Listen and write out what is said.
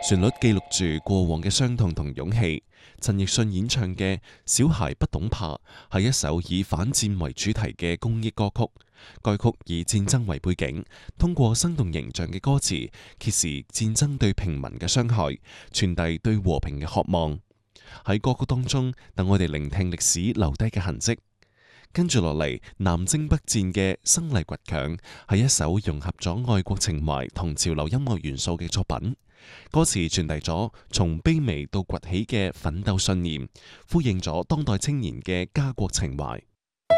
旋律記錄住過往嘅傷痛同勇氣。陳奕迅演唱嘅《小孩不懂怕》係一首以反戰為主題嘅公益歌曲。該曲以戰爭為背景，通過生動形象嘅歌詞，揭示戰爭對平民嘅傷害，傳遞對和平嘅渴望。喺歌曲當中，等我哋聆聽歷史留低嘅痕跡。跟住落嚟，南征北戰嘅《生力倔強》係一首融合咗愛國情懷同潮流音樂元素嘅作品。歌詞傳遞咗從卑微到崛起嘅奮鬥信念，呼應咗當代青年嘅家國情懷。